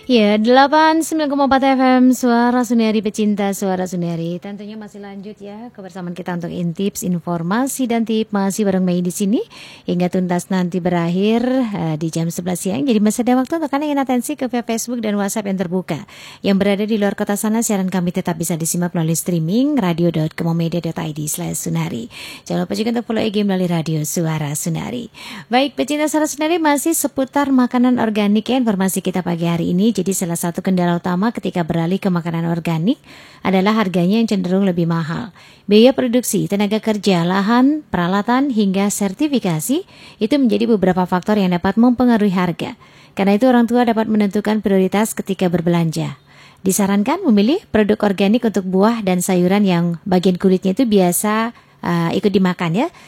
Ya, 89,4 FM Suara Sunari Pecinta Suara Sunari. Tentunya masih lanjut ya kebersamaan kita untuk intips, informasi dan tip masih bareng Mei di sini hingga tuntas nanti berakhir di jam 11 siang. Jadi masih ada waktu untuk kalian yang atensi ke Facebook dan WhatsApp yang terbuka. Yang berada di luar kota sana, siaran kami tetap bisa disimak melalui streaming radio.kemomedia.id/sunari. Jangan lupa juga untuk follow IG melalui Radio Suara Sunari. Baik, pecinta Suara Sunari, masih seputar makanan organik ya informasi kita pagi hari ini. Jadi salah satu kendala utama ketika beralih ke makanan organik adalah harganya yang cenderung lebih mahal. Biaya produksi, tenaga kerja, lahan, peralatan, hingga sertifikasi itu menjadi beberapa faktor yang dapat mempengaruhi harga. Karena itu orang tua dapat menentukan prioritas ketika berbelanja. Disarankan memilih produk organik untuk buah dan sayuran yang bagian kulitnya itu biasa ikut dimakan ya,